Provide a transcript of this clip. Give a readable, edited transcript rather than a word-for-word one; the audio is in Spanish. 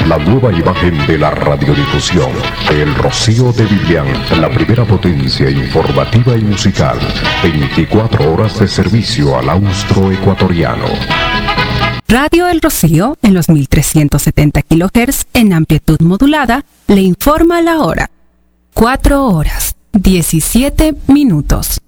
la nueva imagen de la radiodifusión. El Rocío de Vivian, la primera potencia informativa y musical. 24 horas de servicio al austroecuatoriano. Radio El Rocío, en los 1370 kHz en amplitud modulada, le informa la hora. 4 horas, 17 minutos.